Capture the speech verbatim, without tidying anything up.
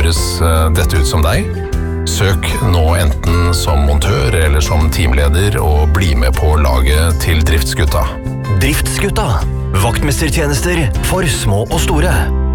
høres dette ut som deg? Søk nå enten som montør eller som teamleder og bli med på laget til Driftsgutta. Driftsgutta. Vaktmestertjenester for små og store.